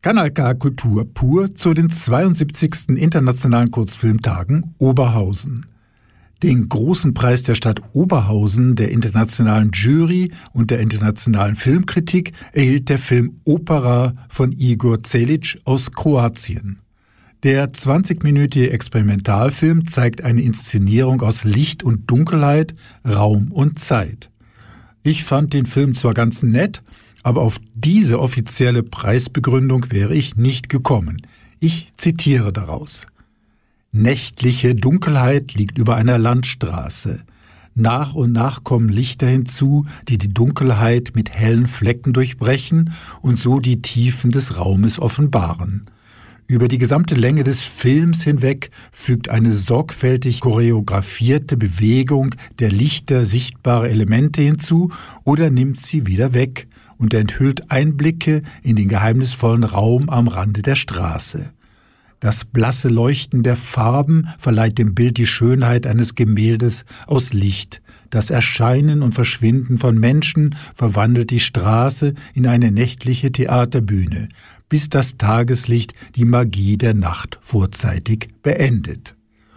Kanal K Kultur pur zu den 72. Internationalen Kurzfilmtagen Oberhausen. Den großen Preis der Stadt Oberhausen, der internationalen Jury und der internationalen Filmkritik erhielt der Film Opera von Igor Celic aus Kroatien. Der 20-minütige Experimentalfilm zeigt eine Inszenierung aus Licht und Dunkelheit, Raum und Zeit. Ich fand den Film zwar ganz nett, aber auf diese offizielle Preisbegründung wäre ich nicht gekommen. Ich zitiere daraus. Nächtliche Dunkelheit liegt über einer Landstraße. Nach und nach kommen Lichter hinzu, die die Dunkelheit mit hellen Flecken durchbrechen und so die Tiefen des Raumes offenbaren. Über die gesamte Länge des Films hinweg fügt eine sorgfältig choreografierte Bewegung der Lichter sichtbare Elemente hinzu oder nimmt sie wieder weg und enthüllt Einblicke in den geheimnisvollen Raum am Rande der Straße. Das blasse Leuchten der Farben verleiht dem Bild die Schönheit eines Gemäldes aus Licht. Das Erscheinen und Verschwinden von Menschen verwandelt die Straße in eine nächtliche Theaterbühne, bis das Tageslicht die Magie der Nacht vorzeitig beendet.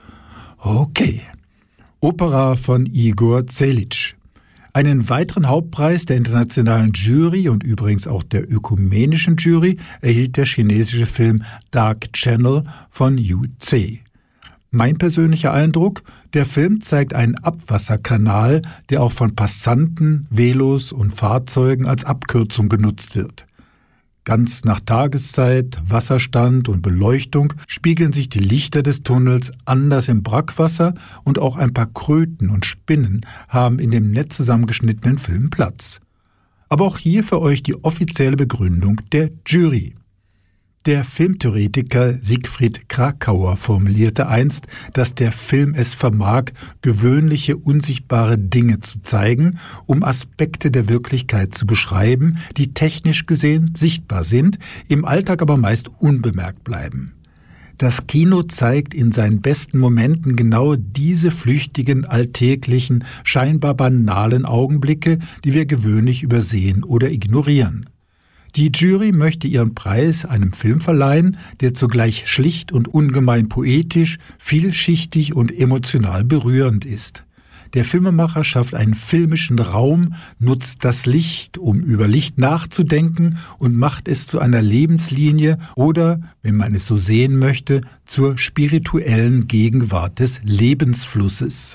Okay, Opera von Igor Celic. Einen weiteren Hauptpreis der internationalen Jury und übrigens auch der ökumenischen Jury erhielt der chinesische Film Dark Channel von Yu Ce. Mein persönlicher Eindruck, der Film zeigt einen Abwasserkanal, der auch von Passanten, Velos und Fahrzeugen als Abkürzung genutzt wird. Ganz nach Tageszeit, Wasserstand und Beleuchtung spiegeln sich die Lichter des Tunnels anders im Brackwasser und auch ein paar Kröten und Spinnen haben in dem nett zusammengeschnittenen Film Platz. Aber auch hier für euch die offizielle Begründung der Jury. Der Filmtheoretiker Siegfried Krakauer formulierte einst, dass der Film es vermag, gewöhnliche, unsichtbare Dinge zu zeigen, um Aspekte der Wirklichkeit zu beschreiben, die technisch gesehen sichtbar sind, im Alltag aber meist unbemerkt bleiben. Das Kino zeigt in seinen besten Momenten genau diese flüchtigen, alltäglichen, scheinbar banalen Augenblicke, die wir gewöhnlich übersehen oder ignorieren. Die Jury möchte ihren Preis einem Film verleihen, der zugleich schlicht und ungemein poetisch, vielschichtig und emotional berührend ist. Der Filmemacher schafft einen filmischen Raum, nutzt das Licht, um über Licht nachzudenken und macht es zu einer Lebenslinie oder, wenn man es so sehen möchte, zur spirituellen Gegenwart des Lebensflusses.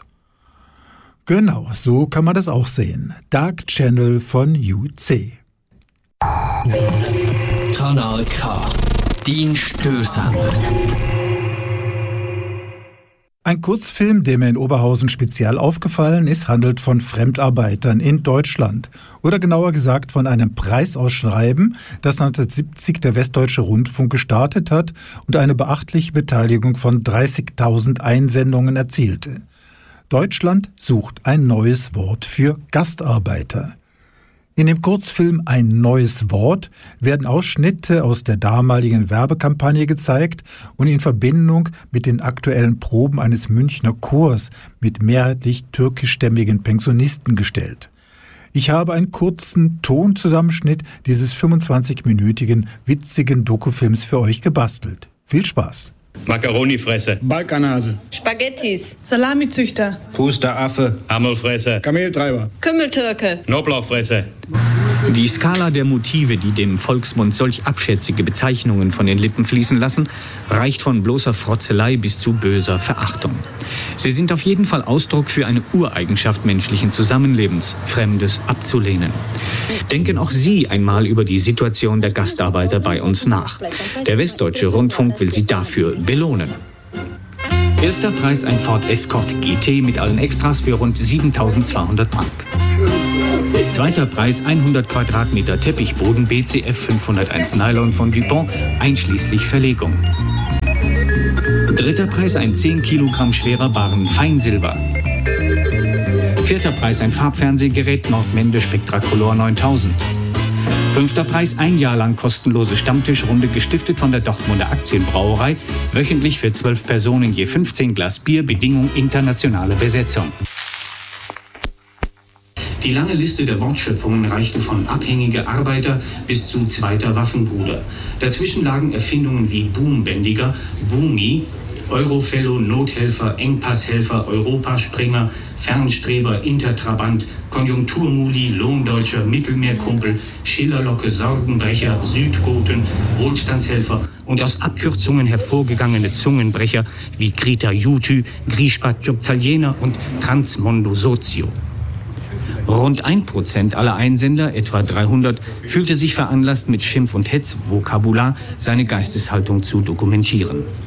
Genau, so kann man das auch sehen. Dark Channel von Yu Ce. Kanal K, dein Störsender. Ein Kurzfilm, der mir in Oberhausen speziell aufgefallen ist, handelt von Fremdarbeitern in Deutschland. Oder genauer gesagt von einem Preisausschreiben, das 1970 der Westdeutsche Rundfunk gestartet hat und eine beachtliche Beteiligung von 30.000 Einsendungen erzielte. Deutschland sucht ein neues Wort für Gastarbeiter. In dem Kurzfilm Ein neues Wort werden Ausschnitte aus der damaligen Werbekampagne gezeigt und in Verbindung mit den aktuellen Proben eines Münchner Chors mit mehrheitlich türkischstämmigen Pensionisten gestellt. Ich habe einen kurzen Tonzusammenschnitt dieses 25-minütigen, witzigen Dokufilms für euch gebastelt. Viel Spaß! Macaroni-Fresse. Balkanhase. Spaghettis. Salamizüchter. Pusteraffe. Hammelfresse. Kameltreiber. Kümmeltürke. Knoblauchfresse. Die Skala der Motive, die dem Volksmund solch abschätzige Bezeichnungen von den Lippen fließen lassen, reicht von bloßer Frotzelei bis zu böser Verachtung. Sie sind auf jeden Fall Ausdruck für eine Ureigenschaft menschlichen Zusammenlebens, Fremdes abzulehnen. Denken auch Sie einmal über die Situation der Gastarbeiter bei uns nach. Der Westdeutsche Rundfunk will Sie dafür belohnen. Erster Preis ein Ford Escort GT mit allen Extras für rund 7.200 Mark. Zweiter Preis 100 Quadratmeter Teppichboden BCF 501 Nylon von Dupont, einschließlich Verlegung. Dritter Preis ein 10 Kilogramm schwerer Barren Feinsilber. Vierter Preis ein Farbfernsehgerät Nordmende Spectracolor 9000. Fünfter Preis ein Jahr lang kostenlose Stammtischrunde gestiftet von der Dortmunder Aktienbrauerei, wöchentlich für 12 Personen je 15 Glas Bier, Bedingung internationale Besetzung. Die lange Liste der Wortschöpfungen reichte von abhängige Arbeiter bis zu zweiter Waffenbruder. Dazwischen lagen Erfindungen wie Boombändiger, Boomi, Eurofellow, Nothelfer, Engpasshelfer, Europaspringer, Fernstreber, Intertrabant, Konjunkturmuli, Lohndeutscher, Mittelmeerkumpel, Schillerlocke, Sorgenbrecher, Südgoten, Wohlstandshelfer und aus Abkürzungen hervorgegangene Zungenbrecher wie Greta Jutü, Griesbach Italiener und Transmondo Sozio. Rund 1% aller Einsender, etwa 300, fühlte sich veranlasst, mit Schimpf- und Hetzvokabular seine Geisteshaltung zu dokumentieren.